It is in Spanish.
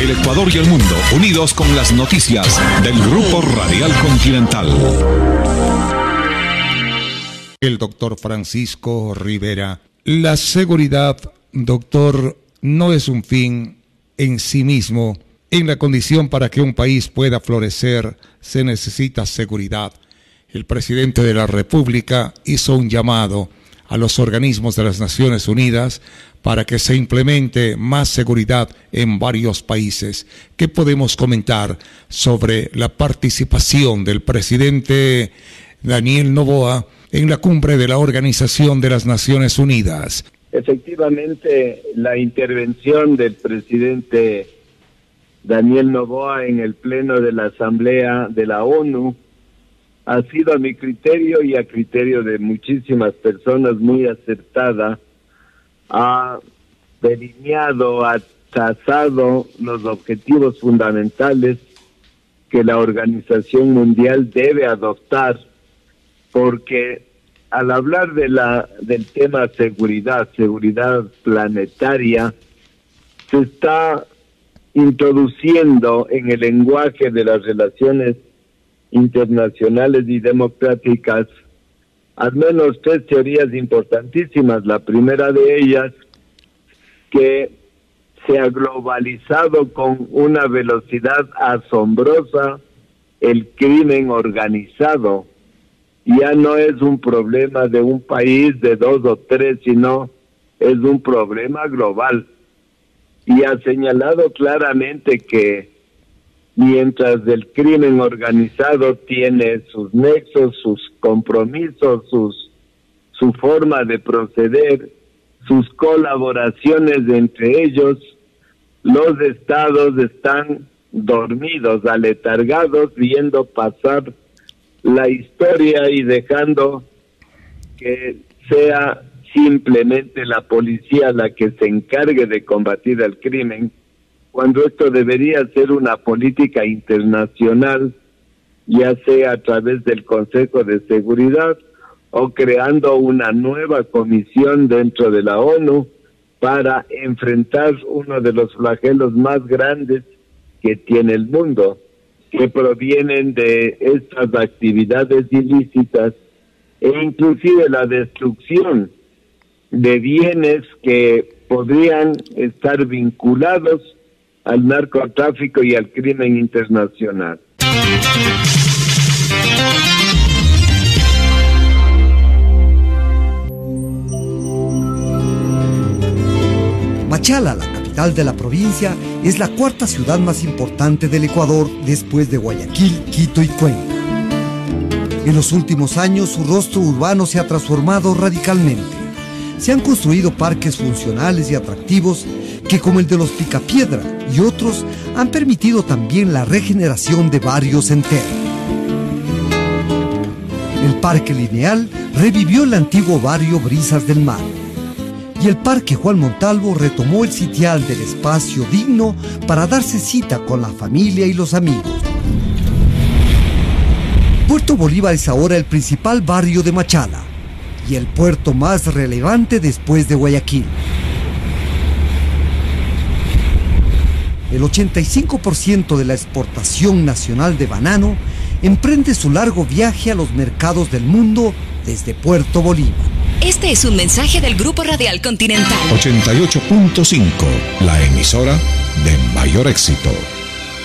El Ecuador y el mundo, unidos con las noticias del Grupo Radial Continental. El doctor Francisco Rivera. La seguridad, doctor, no es un fin en sí mismo. En la condición para que un país pueda florecer, se necesita seguridad. El presidente de la República hizo un llamado a los organismos de las Naciones Unidas para que se implemente más seguridad en varios países. ¿Qué podemos comentar sobre la participación del presidente Daniel Noboa en la cumbre de la Organización de las Naciones Unidas? Efectivamente, la intervención del presidente Daniel Noboa en el pleno de la Asamblea de la ONU ha sido a mi criterio y a criterio de muchísimas personas muy acertada. Ha delineado, ha trazado los objetivos fundamentales que la Organización Mundial debe adoptar, porque al hablar del tema seguridad planetaria, se está introduciendo en el lenguaje de las relaciones internacionales y democráticas al menos tres teorías importantísimas. La primera de ellas, que se ha globalizado con una velocidad asombrosa el crimen organizado. Ya no es un problema de un país, de dos o tres, sino es un problema global. Y ha señalado claramente que mientras el crimen organizado tiene sus nexos, sus compromisos, su forma de proceder, sus colaboraciones entre ellos, los estados están dormidos, aletargados, viendo pasar la historia y dejando que sea simplemente la policía la que se encargue de combatir el crimen, cuando esto debería ser una política internacional, ya sea a través del Consejo de Seguridad o creando una nueva comisión dentro de la ONU para enfrentar uno de los flagelos más grandes que tiene el mundo, que provienen de estas actividades ilícitas e inclusive la destrucción de bienes que podrían estar vinculados al narcotráfico y al crimen internacional. Machala, la capital de la provincia, es la cuarta ciudad más importante del Ecuador después de Guayaquil, Quito y Cuenca. En los últimos años su rostro urbano se ha transformado radicalmente. Se han construido parques funcionales y atractivos que, como el de los Picapiedra y otros, han permitido también la regeneración de barrios enteros. El Parque Lineal revivió el antiguo barrio Brisas del Mar, y el Parque Juan Montalvo retomó el sitial del espacio digno para darse cita con la familia y los amigos. Puerto Bolívar es ahora el principal barrio de Machala y el puerto más relevante después de Guayaquil. El 85% de la exportación nacional de banano emprende su largo viaje a los mercados del mundo desde Puerto Bolívar. Este es un mensaje del Grupo Radial Continental. 88.5, la emisora de mayor éxito.